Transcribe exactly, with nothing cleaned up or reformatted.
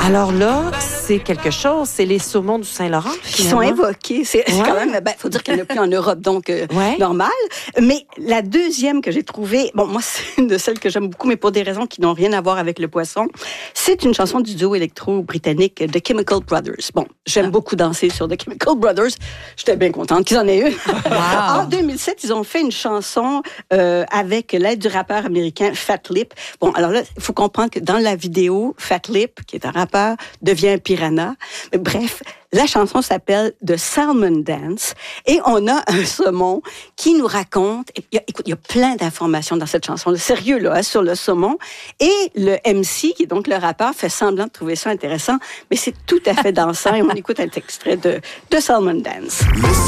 Alors là, c'est quelque chose, c'est les saumons du Saint-Laurent, qui sont évoqués. C'est, c'est quand même, ben, faut dire qu'il n'y en a plus en Europe, donc euh, ouais. normal. Mais la deuxième que j'ai trouvée, bon, moi, c'est une de celles que j'aime beaucoup, mais pour des raisons qui n'ont rien à voir avec le poisson. C'est une chanson du duo électro-britannique The Chemical Brothers. Bon, j'aime ah. beaucoup danser sur The Chemical Brothers. J'étais bien contente qu'ils en aient une. Wow. En deux mille sept, ils ont fait une chanson euh, avec l'aide du rappeur américain Fat Lip. Bon, alors là, il faut comprendre que dans la vidéo, Fat Lip, qui est un rappeur, devient un piranha. Mais bref, la chanson s'appelle The Salmon Dance et on a un saumon qui nous raconte, il y a, écoute, il y a plein d'informations dans cette chanson, sérieux là, hein, sur le saumon. Et le M C, qui est donc le rappeur, fait semblant de trouver ça intéressant, mais c'est tout à fait dansant et on écoute un extrait de The Salmon Dance.